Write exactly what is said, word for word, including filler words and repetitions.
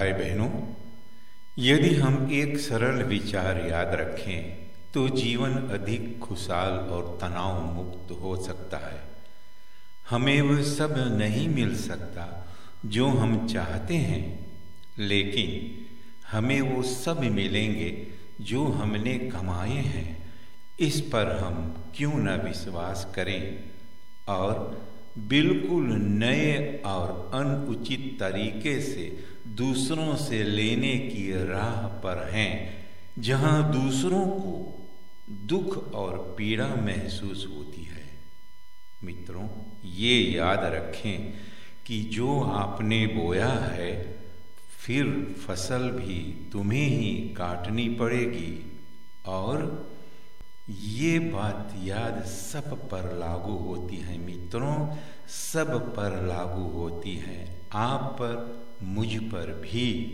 भाई बहनों, यदि हम एक सरल विचार याद रखें तो जीवन अधिक खुशहाल और तनाव मुक्त हो सकता है। हमें वह सब नहीं मिल सकता जो हम चाहते हैं, लेकिन हमें वो सब मिलेंगे जो हमने कमाए हैं। इस पर हम क्यों न विश्वास करें और बिल्कुल नए और अनुचित तरीके से दूसरों से लेने की राह पर हैं, जहां दूसरों को दुख और पीड़ा महसूस होती है। मित्रों, ये याद रखें कि जो आपने बोया है फिर फसल भी तुम्हें ही काटनी पड़ेगी। और ये बात याद सब पर लागू होती है मित्रों, सब पर लागू होती है, आप पर, मुझ पर भी।